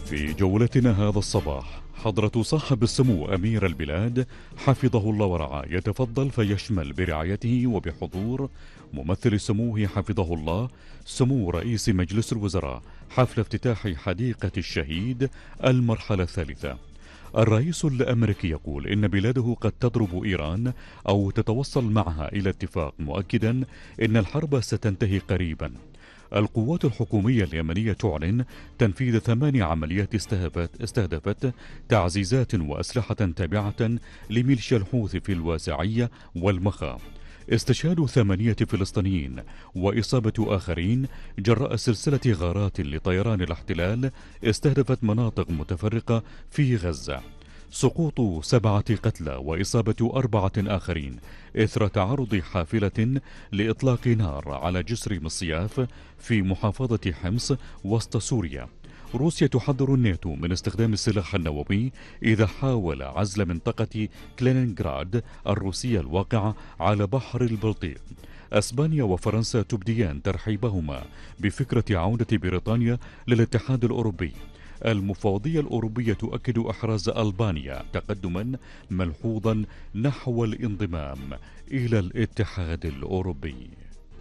في جولتنا هذا الصباح حضرة صاحب السمو أمير البلاد حفظه الله ورعاه يتفضل فيشمل برعايته وبحضور ممثل سموه حفظه الله سمو رئيس مجلس الوزراء حفل افتتاح حديقة الشهيد المرحلة الثالثة. الرئيس الأمريكي يقول إن بلاده قد تضرب إيران أو تتوصل معها إلى اتفاق، مؤكدا إن الحرب ستنتهي قريبا. القوات الحكومية اليمنية تعلن تنفيذ 8 عمليات استهدفت تعزيزات وأسلحة تابعة لميليشيا الحوثي في الواسعية والمخا. استشهاد 8 فلسطينيين وإصابة آخرين جراء سلسلة غارات لطيران الاحتلال استهدفت مناطق متفرقة في غزة. سقوط 7 قتلى وإصابة 4 آخرين إثر تعرض حافلة لإطلاق نار على جسر مصياف في محافظة حمص وسط سوريا. روسيا تحذر الناتو من استخدام السلاح النووي إذا حاول عزل منطقة كلينينغراد الروسية الواقعة على بحر البلطيق. أسبانيا وفرنسا تبديان ترحيبهما بفكرة عودة بريطانيا للاتحاد الأوروبي. المفوضية الأوروبية تؤكد إحراز ألبانيا تقدما ملحوظا نحو الانضمام إلى الاتحاد الأوروبي.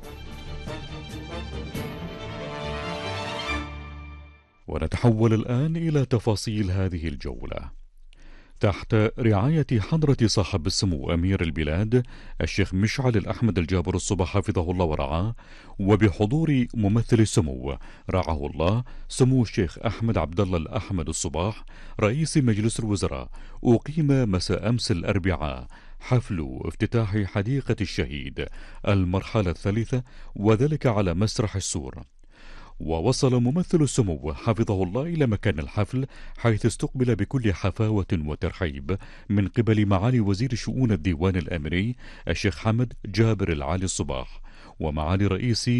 ونتحول الآن إلى تفاصيل هذه الجولة. تحت رعاية حضرة صاحب السمو أمير البلاد الشيخ مشعل الأحمد الجابر الصباح حفظه الله ورعاه، وبحضور ممثل السمو رعاه الله سمو الشيخ أحمد عبد الله الأحمد الصباح رئيس مجلس الوزراء، أقيم مساء أمس الأربعاء حفل افتتاح حديقة الشهيد المرحلة الثالثة، وذلك على مسرح السور. ووصل ممثل السمو حفظه الله إلى مكان الحفل، حيث استقبل بكل حفاوة وترحيب من قبل معالي وزير شؤون الديوان الأميري الشيخ حمد جابر العالي الصباح، ومعالي رئيس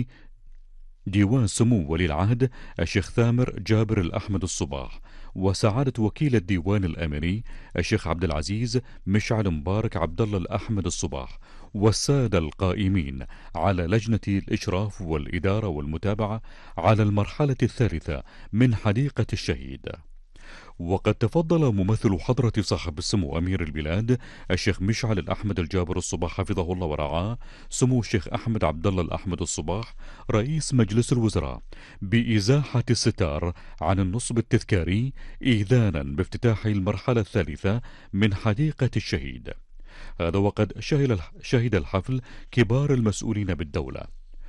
ديوان سمو ولي العهد الشيخ ثامر جابر الأحمد الصباح، وسعادة وكيل الديوان الأميري الشيخ عبد العزيز مشعل مبارك عبد الله الأحمد الصباح، والسادة القائمين على لجنة الإشراف والإدارة والمتابعة على المرحلة الثالثة من حديقة الشهيد. وقد تفضل ممثل حضرة صاحب السمو أمير البلاد الشيخ مشعل الأحمد الجابر الصباح حفظه الله ورعاه سمو الشيخ أحمد عبد الله الأحمد الصباح رئيس مجلس الوزراء بإزاحة الستار عن النصب التذكاري إذانا بافتتاح المرحلة الثالثة من حديقة الشهيد. هذا وقد شهد الحفل كبار المسؤولين بالدولة.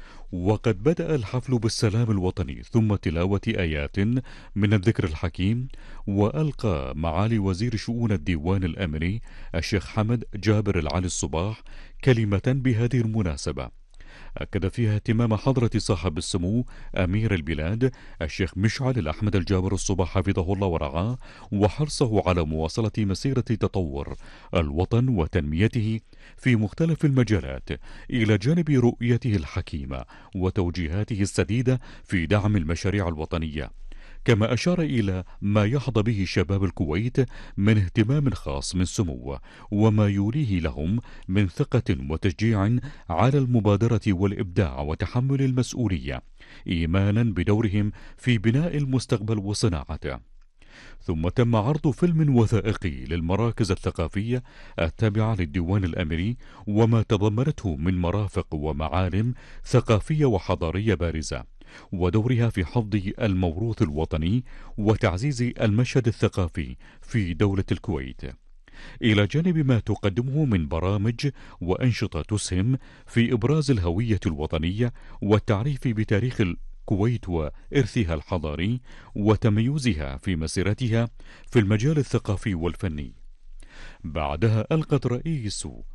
وقد بدأ الحفل بالسلام الوطني ثم تلاوة آيات من الذكر الحكيم، وألقى معالي وزير شؤون الديوان الأميري الشيخ حمد جابر العالي الصباح كلمة بهذه المناسبة أكد فيها اهتمام حضرة صاحب السمو أمير البلاد الشيخ مشعل الأحمد الجابر الصباح حفظه الله ورعاه، وحرصه على مواصلة مسيرة تطور الوطن وتنميته في مختلف المجالات، إلى جانب رؤيته الحكيمة وتوجيهاته السديدة في دعم المشاريع الوطنية. كما أشار إلى ما يحظى به شباب الكويت من اهتمام خاص من سموه، وما يوليه لهم من ثقة وتشجيع على المبادرة والإبداع وتحمل المسؤولية، إيمانا بدورهم في بناء المستقبل وصناعته. ثم تم عرض فيلم وثائقي للمراكز الثقافية التابعة للديوان الأميري، وما تضمنته من مرافق ومعالم ثقافية وحضارية بارزة، ودورها في حفظ الموروث الوطني وتعزيز المشهد الثقافي في دولة الكويت، إلى جانب ما تقدمه من برامج وأنشطة تسهم في إبراز الهوية الوطنية والتعريف بتاريخ الكويت وإرثها الحضاري وتميزها في مسيرتها في المجال الثقافي والفني. بعدها ألقت رئيس